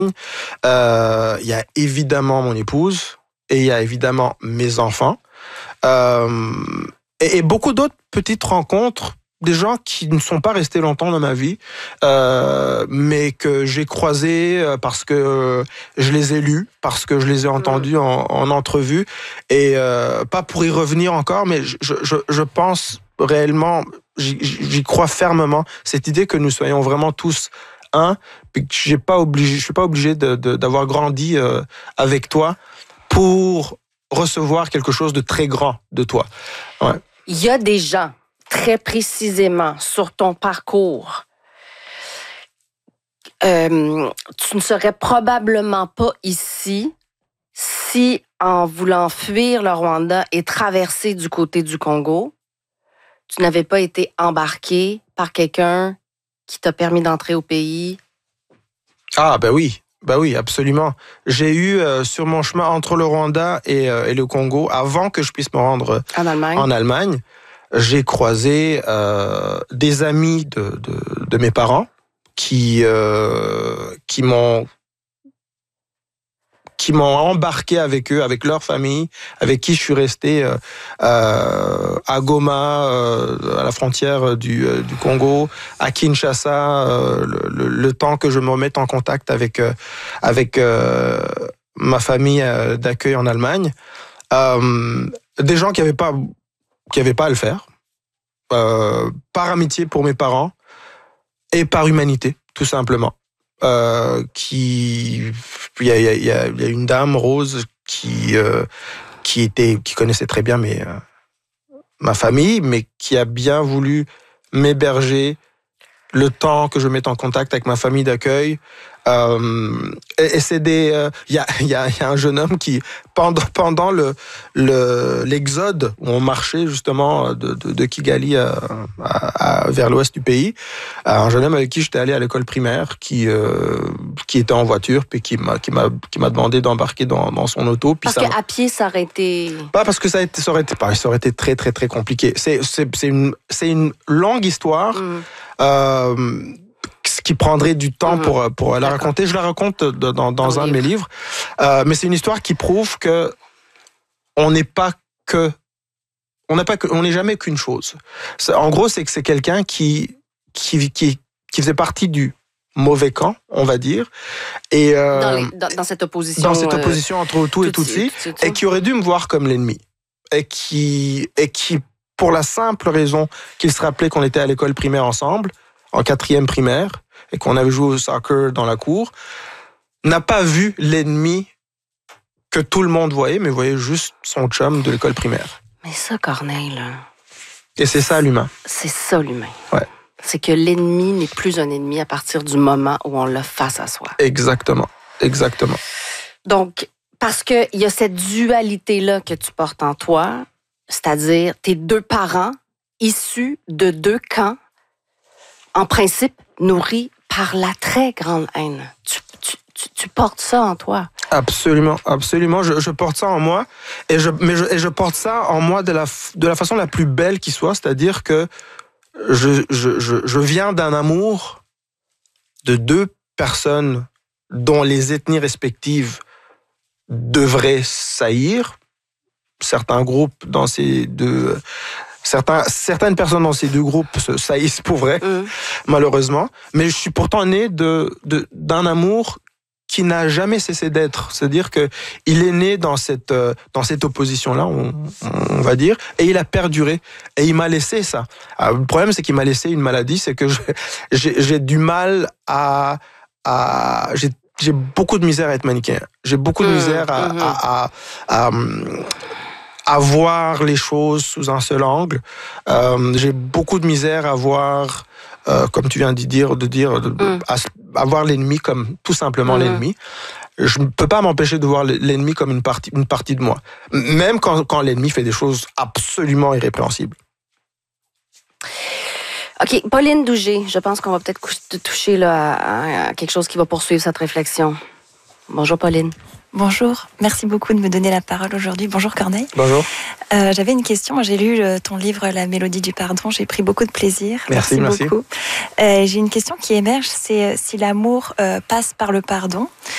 Il y a évidemment mon épouse et il y a évidemment mes enfants. Et beaucoup d'autres petites rencontres, des gens qui ne sont pas restés longtemps dans ma vie, mais que j'ai croisés parce que je les ai lus, parce que je les ai entendus en entrevue, et pas pour y revenir encore, mais je pense réellement, j'y crois fermement, cette idée que nous soyons vraiment tous un, puis que je suis pas obligé d'avoir grandi avec toi pour recevoir quelque chose de très grand de toi. Ouais. Il y a des gens, très précisément, sur ton parcours, tu ne serais probablement pas ici si, en voulant fuir le Rwanda et traverser du côté du Congo, tu n'avais pas été embarqué par quelqu'un qui t'a permis d'entrer au pays. Ah, ben oui, absolument. J'ai eu sur mon chemin entre le Rwanda et le Congo, avant que je puisse me rendre en Allemagne, j'ai croisé des amis de mes parents qui m'ont embarqué avec eux, avec leur famille, avec qui je suis resté à Goma, à la frontière du Congo, à Kinshasa, le temps que je me remette en contact avec ma famille d'accueil en Allemagne. Des gens qui n'avaient pas à le faire, par amitié pour mes parents et par humanité, tout simplement. Il y a une dame, Rose, qui connaissait très bien ma famille, mais qui a bien voulu m'héberger le temps que je mette en contact avec ma famille d'accueil. Et c'est il y a un jeune homme qui, pendant l'exode où on marchait justement de Kigali vers l'ouest du pays, un jeune homme avec qui j'étais allé à l'école primaire, qui était en voiture, puis qui m'a demandé d'embarquer dans son auto. Puis parce qu'à pied, ça aurait été... Pas parce que ça aurait été très très très compliqué. C'est une longue histoire. Qui prendrait du temps pour la raconter. Je la raconte dans un de mes livres. Mais c'est une histoire qui prouve que on n'est jamais qu'une chose. En gros, c'est que c'est quelqu'un qui faisait partie du mauvais camp, on va dire, et dans cette opposition. Dans cette opposition entre Hutu et Tutsi, et qui aurait dû me voir comme l'ennemi. Et qui, pour la simple raison qu'il se rappelait qu'on était à l'école primaire ensemble, en 4e primaire, et qu'on avait joué au soccer dans la cour, n'a pas vu l'ennemi que tout le monde voyait, mais voyait juste son chum de l'école primaire. Mais ça, Corneille, là... Et c'est ça, l'humain. C'est ça, l'humain. Ouais. C'est que l'ennemi n'est plus un ennemi à partir du moment où on l'a face à soi. Exactement. Donc, parce qu'il y a cette dualité-là que tu portes en toi, c'est-à-dire tes deux parents issus de deux camps, en principe, nourri par la très grande haine. Tu portes ça en toi. Absolument. Je porte ça en moi, et je porte ça en moi de la façon la plus belle qui soit, c'est-à-dire que je viens d'un amour de deux personnes dont les ethnies respectives devraient s'haïr. Certains groupes dans ces deux... Certaines personnes dans ces deux groupes se saillissent pour vrai, malheureusement. Mais je suis pourtant né d'un amour qui n'a jamais cessé d'être. C'est-à-dire que il est né dans cette opposition-là, on va dire, et il a perduré. Et il m'a laissé ça. Alors, le problème, c'est qu'il m'a laissé une maladie, c'est que j'ai du mal j'ai beaucoup de misère à être manichéen. J'ai beaucoup de misère à voir les choses sous un seul angle. J'ai beaucoup de misère à voir, comme tu viens à voir l'ennemi comme tout simplement l'ennemi. Je ne peux pas m'empêcher de voir l'ennemi comme une partie de moi. Même quand l'ennemi fait des choses absolument irrépréhensibles. OK, Pauline Dougé, je pense qu'on va peut-être toucher là, à quelque chose qui va poursuivre cette réflexion. Bonjour Pauline. Bonjour, merci beaucoup de me donner la parole aujourd'hui. Bonjour Corneille. Bonjour. J'avais une question, moi j'ai lu ton livre La Mélodie du pardon, j'ai pris beaucoup de plaisir. Merci. Beaucoup. J'ai une question qui émerge, c'est si l'amour passe par le pardon.